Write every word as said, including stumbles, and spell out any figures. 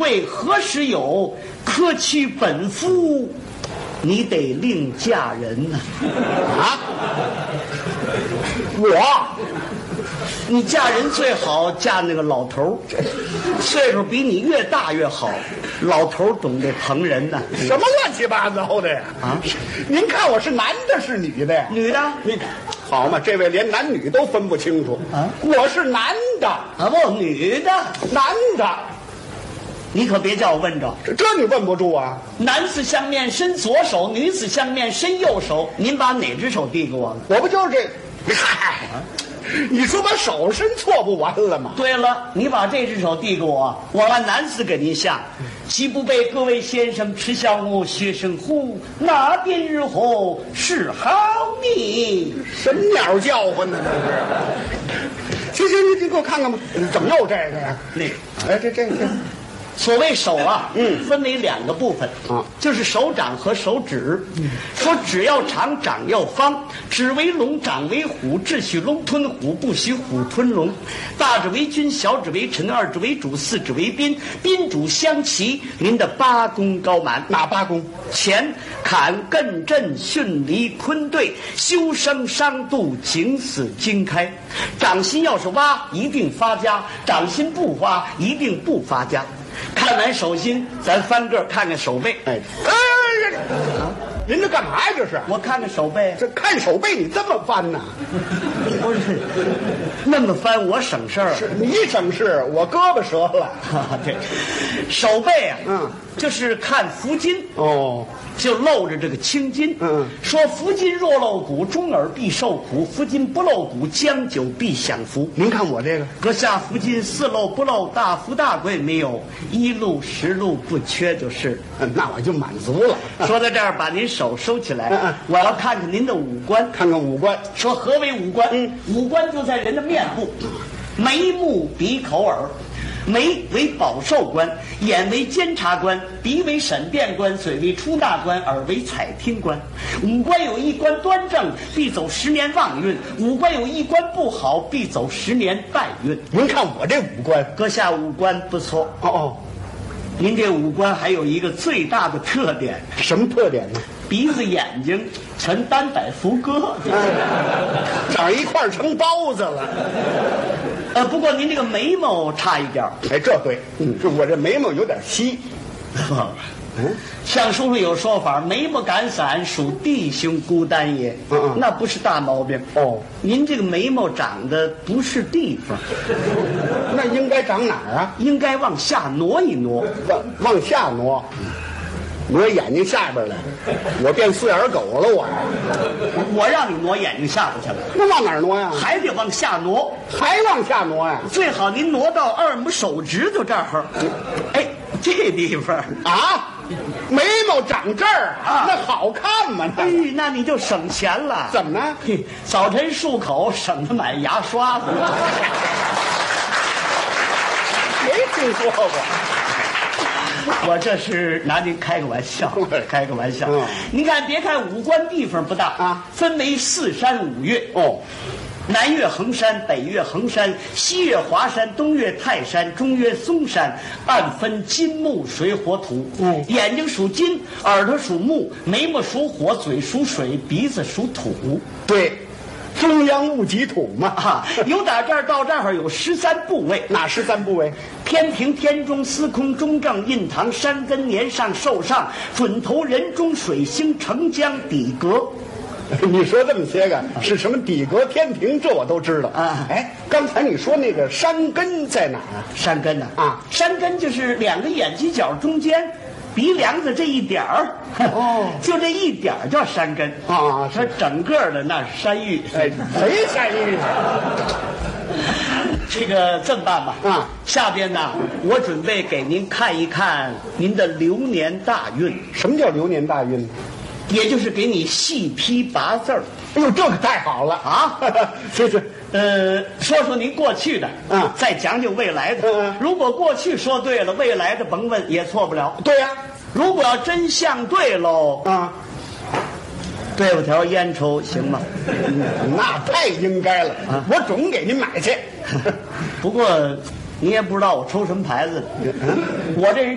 未何时有？可娶本夫，你得另嫁人呐、啊！ 啊，我。 你嫁人最好嫁那个老头儿，岁数比你越大越好。老头儿懂得疼人呢。 什么乱七八糟的呀？啊！您看我是男的，是女的呀？ 女的。 你好嘛，这位连男女都分不清楚啊！我是男的啊，不，女的， 男的。 你可别叫我问着， 这这你问不住啊！ 男子相面伸左手，女子相面伸右手。您把哪只手递给我了？ 我不就是这？嗨。你说把手伸错不完了吗？ 对了，你把这只手递给我，我按男子给您下。岂不被各位先生耻笑我学生乎？那边日后是好你。 什么鸟叫唤呢？这是。行行，你你给我看看吧，怎么又这个呀？ 那， 哎，这这这。 所谓手啊，嗯，分为两个部分啊，就是手掌和手指。嗯，说指要长，掌要方，指为龙，掌为虎，只许龙吞虎，不许虎吞龙。大指为君，小指为臣，二指为主，四指为宾，宾主相齐。您的八功高满， 哪八功？ 乾、坎、艮、震、巽、离、坤、兑，修生伤度，景死经开。掌心要是挖，一定发家；掌心不挖，一定不发家。看完手心，咱翻个看看手背。 哎，哎，啊，您这干嘛呀？这是？ 我看看手背。 这看手背，你这么翻呢？ 不是，那么翻我省事儿。 是你省事，我胳膊折了。 对，手背啊， 嗯， 就是看福金哦。 就露着这个青筋，嗯，说福金若露骨，中耳必受苦；福金不露骨，将久必享福。 您看我这个， 阁下福金四露不露，大富大贵没有，一露十露不缺就是。 嗯，那我就满足了。 说到这儿，把您手收起来， 嗯嗯， 我要看看您的五官， 看看五官。 说何为五官？嗯，五官就在人的面部，眉目鼻口耳。眉为保寿官，眼为监察官，鼻为审辩官，嘴为出纳官，耳为采听官。五官有一官端正，必走十年旺运；五官有一官不好，必走十年败运。 您看我这五官， 阁下五官不错。 哦哦， 您这五官还有一个最大的特点， 什么特点呢？ 鼻子眼睛全单摆福哥， 长一块成包子了。呃，不过您这个眉毛差一点。 哎，这对，嗯，我这眉毛有点稀。 嗯，相书上有说法，眉毛敢散，属弟兄孤单也。嗯嗯，那不是大毛病哦。 您这个眉毛长得不是地方， 那应该长哪儿啊？ 应该往下挪一挪， 往往下挪，挪眼睛下边来。我变四眼狗了，我我让你挪眼睛下边去了， 那往哪儿挪呀？ 还得往下挪， 还往下挪呀？ 最好您挪到二拇手指头这儿。哎，这地方啊。眉毛长这儿啊，那好看吗？ 哎，那你就省钱了。 怎么呢？ 早晨漱口省得买牙刷子。 没听说过。 我这是拿您开个玩笑，开个玩笑。嗯，您看，别看五官地方不大啊，分为四山五岳哦。南岳衡山，北岳衡山，西岳华山，东岳泰山，中岳嵩山，按分金木水火土。嗯，眼睛属金，耳朵属木，眉毛属火，嘴属水，鼻子属土。 对，中央戊己土嘛。 啊，由打这儿到这儿有十三部位。 哪十三部位？ 天平、天中、司空、中正、印堂、山根、年上、寿上、准头、人中、水星、澄江、底阁。 你说这么些个是什么底阁天平，这我都知道啊。哎，刚才你说那个山根在哪儿啊？ 山根呢？ 啊， 山根就是两个眼犄角中间鼻梁子这一点儿。哦，就这一点儿叫山根啊。它整个的那是山芋。 哎，谁山芋啊？ 这个这么办吧，啊，下边呢，我准备给您看一看您的流年大运。 什么叫流年大运？ 也就是给你细批八字儿。 哎呦，这可太好了啊！ 这是呃，说说您过去的，嗯，再讲讲未来的。嗯，如果过去说对了，未来的甭问也错不了。 对呀、啊， 如果要真相对喽，啊，对付条烟抽行吗？ 嗯、那太应该了啊！我准给您买去。 不过你也不知道我抽什么牌子的，嗯、我这人。